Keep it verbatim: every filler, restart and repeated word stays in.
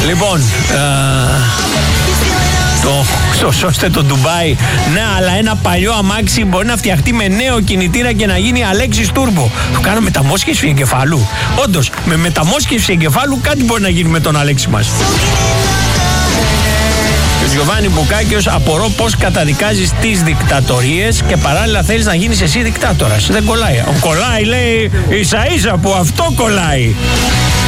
Λοιπόν, το, το σώστε το Ντουμπάι. Ναι, αλλά ένα παλιό αμάξι μπορεί να φτιαχτεί με νέο κινητήρα και να γίνει Αλέξης Τούρμπο. Του κάνω μεταμόσχευση εγκεφάλου. Όντως, με μεταμόσχευση εγκεφάλου κάτι μπορεί να γίνει με τον Αλέξη μας. Γιωβάνι Μπουκάκιος, απορώ πως καταδικάζεις τις δικτατορίες και παράλληλα θέλεις να γίνεις εσύ δικτάτορας. Δεν κολλάει. Κολλάει, λέει, ίσα ίσα που αυτό κολλάει.